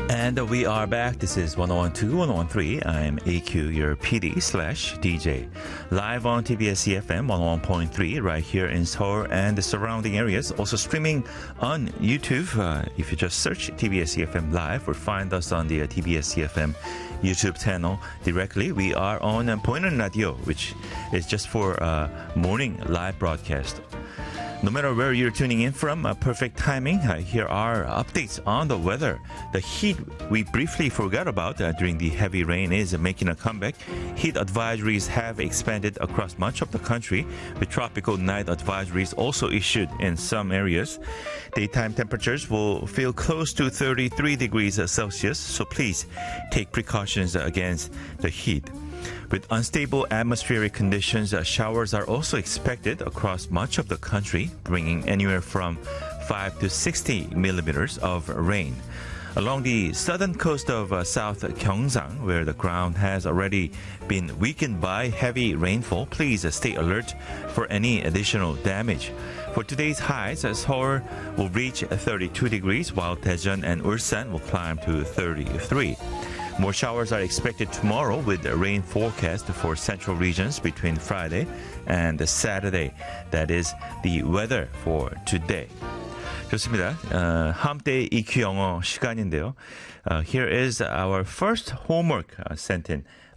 And we are back. This is 1012, 1013. I'm AQ, your PD/DJ. Live on TBS EFM 101.3 right here in Seoul and the surrounding areas. Also streaming on YouTube. If you just search TBS EFM Live or find us on the TBS EFM YouTube channel directly. We are on Boinon Radio, which is just for morning live broadcast. No matter where you're tuning in from, perfect timing. Here are updates on the weather. The heat we briefly forgot about during the heavy rain is making a comeback. Heat advisories have expanded across much of the country, with tropical night advisories also issued in some areas. Daytime temperatures will feel close to 33 degrees Celsius, so please take precautions against the heat. With unstable atmospheric conditions, showers are also expected across much of the country, bringing anywhere from 5 to 60 millimeters of rain. Along the southern coast of South Gyeongsang, where the ground has already been weakened by heavy rainfall, please stay alert for any additional damage. For today's highs, Seoul will reach 32 degrees, while Daejeon and Ulsan will climb to 33. More showers are expected tomorrow with a rain forecast for central regions between Friday and Saturday. That is the weather for today. 좋습니다. 함께 EQ 영어 시간인데요. Here is our first homework sent in